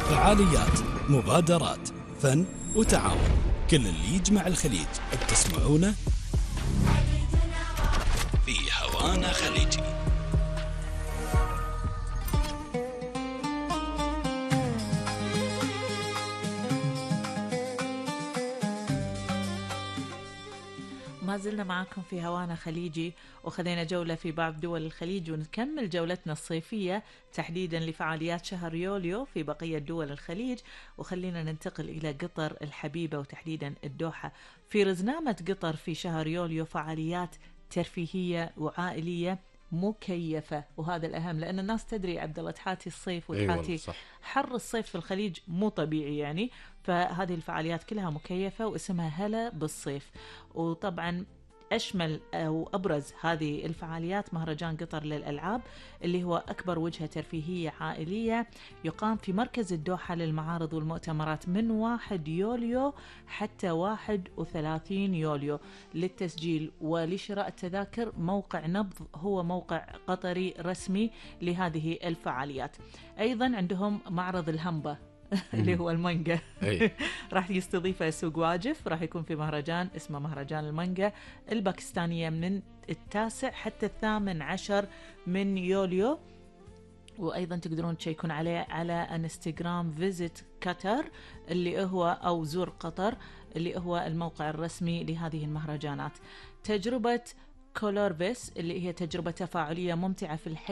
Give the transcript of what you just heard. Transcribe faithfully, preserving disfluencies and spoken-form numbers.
فعاليات، مبادرات، فن وتعاون، كل اللي يجمع الخليج بتسمعونه في هوانا خليجي. ما زلنا معاكم في هوانا خليجي، وخذينا جولة في بعض دول الخليج، ونكمل جولتنا الصيفية تحديدا لفعاليات شهر يوليو في بقية دول الخليج. وخلينا ننتقل إلى قطر الحبيبة وتحديدا الدوحة. في رزنامة قطر في شهر يوليو فعاليات ترفيهية وعائلية مكيفة، وهذا الأهم لأن الناس تدري عبد الله تحاتي الصيف وتحاتي أيوة حر الصيف في الخليج مو طبيعي يعني. فهذه الفعاليات كلها مكيفة واسمها هلا بالصيف. وطبعا أشمل أو أبرز هذه الفعاليات مهرجان قطر للألعاب، اللي هو أكبر وجهة ترفيهية عائلية يقام في مركز الدوحة للمعارض والمؤتمرات من واحد يوليو حتى واحد وثلاثين يوليو. للتسجيل ولشراء التذاكر موقع نبض هو موقع قطري رسمي لهذه الفعاليات. أيضا عندهم معرض الهمبة اللي هو المانجا راح يستضيفه سوق واجف، راح يكون في مهرجان اسمه مهرجان المانجا الباكستانية من التاسع حتى الثامن عشر من يوليو. وأيضا تقدرون تشيكون عليه على انستغرام فيزيت قطر اللي هو أو زور قطر اللي هو الموقع الرسمي لهذه المهرجانات. تجربة كولورفيس اللي هي تجربة تفاعلية ممتعة في الحي